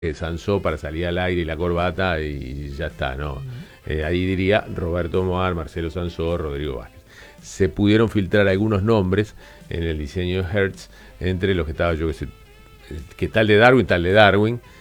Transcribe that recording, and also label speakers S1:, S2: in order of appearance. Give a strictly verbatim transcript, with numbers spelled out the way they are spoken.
S1: eh, Sansó para salir al aire y la corbata y ya está, ¿no? Eh, ahí diría Roberto Moar, Marcelo Sansó, Rodrigo Vázquez. Se pudieron filtrar algunos nombres en el diseño de Hertz, entre los que estaba yo que sé, que tal de Darwin, tal de Darwin,